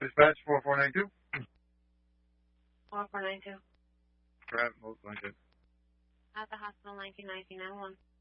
Dispatch 4492. 4492. Grab, hold, blanket. At the hospital, 191991.